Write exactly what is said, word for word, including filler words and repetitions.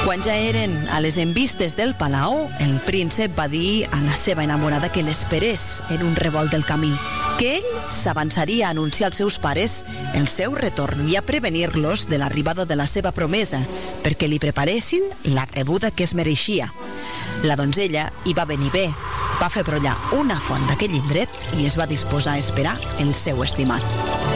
Quan ja eren a les envistes del palau, el príncep va dir a la seva enamorada que l'esperés en un revolt del camí, que ell s'avançaria a anunciar als seus pares el seu retorn i a prevenir-los de l'arribada de la seva promesa, perquè li preparessin la rebuda que es mereixia. La donzella hi va venir bé, va fer brollar una font d'aquell indret i es va disposar a esperar el seu estimat.